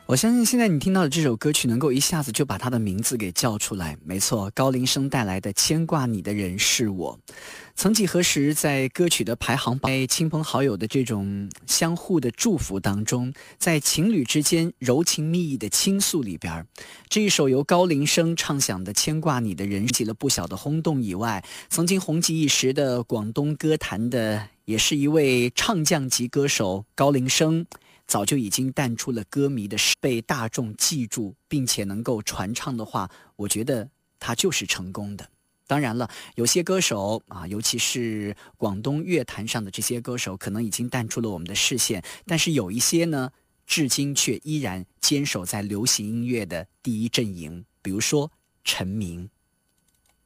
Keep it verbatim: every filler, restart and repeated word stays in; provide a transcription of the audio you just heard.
我相信现在你听到的这首歌曲能够一下子就把他的名字给叫出来，没错，高林生带来的牵挂你的人是我。曾几何时，在歌曲的排行榜，在亲朋好友的这种相互的祝福当中，在情侣之间柔情蜜意的倾诉里边，这一首由高林生唱响的牵挂你的人引起了不小的轰动以外，曾经红极一时的广东歌坛的也是一位唱将级歌手高林生，早就已经淡出了歌迷的被大众记住并且能够传唱的话，我觉得他就是成功的。当然了，有些歌手啊，尤其是广东乐坛上的这些歌手，可能已经淡出了我们的视线，但是有一些呢，至今却依然坚守在流行音乐的第一阵营，比如说陈明。